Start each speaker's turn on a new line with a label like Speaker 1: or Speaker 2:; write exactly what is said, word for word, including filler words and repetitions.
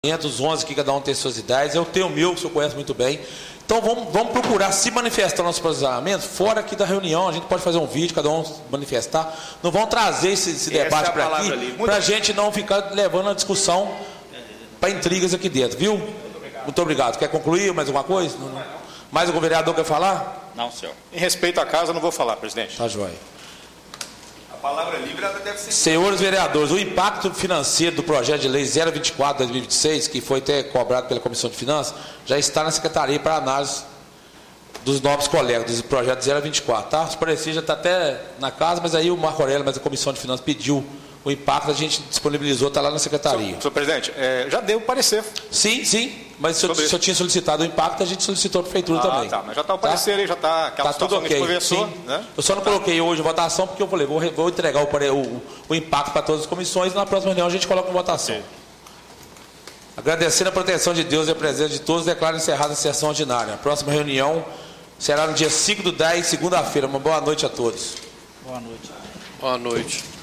Speaker 1: Os onze aqui, cada um tem suas ideias. Eu tenho o meu, que o senhor conhece muito bem. Então vamos, vamos procurar se manifestar nosso posicionamento fora aqui da reunião. A gente pode fazer um vídeo, cada um se manifestar. Não vão trazer esse, esse debate é para aqui, para a gente não ficar levando a discussão para intrigas aqui dentro, viu? Muito obrigado. Muito obrigado. Quer concluir mais alguma coisa? Não, não. Mais algum vereador quer falar?
Speaker 2: Não, senhor. Em respeito à casa, não vou falar, presidente.
Speaker 1: Tá, joia.
Speaker 3: A palavra livre ela deve ser...
Speaker 1: Senhores vereadores, o impacto financeiro do projeto de lei zero vinte e quatro de dois mil e vinte e seis, que foi até cobrado pela Comissão de Finanças, já está na Secretaria para análise dos novos colegas do projeto zero vinte e quatro. Tá? Os pareceres já está até na casa, mas aí o Marco Aurélio, mas a Comissão de Finanças pediu o impacto, a gente disponibilizou, está lá na Secretaria.
Speaker 2: Senhor, senhor presidente, é, já deu o parecer.
Speaker 1: Sim, sim, mas se eu, se eu tinha solicitado o impacto, a gente solicitou a Prefeitura
Speaker 2: ah,
Speaker 1: também.
Speaker 2: Tá, mas já está o parecer aí, tá? Já está aquela
Speaker 1: tá tudo ok,
Speaker 2: conversou,
Speaker 1: sim.
Speaker 2: Né?
Speaker 1: Eu só não
Speaker 2: tá.
Speaker 1: coloquei hoje em votação, porque eu falei, vou, vou entregar o, o, o impacto para todas as comissões e na próxima reunião a gente coloca em votação. Okay. Agradecendo a proteção de Deus e a presença de todos, declaro encerrada a sessão ordinária. A próxima reunião será no dia cinco do dez, segunda-feira. Uma boa noite a todos.
Speaker 4: Boa noite.
Speaker 5: Boa noite.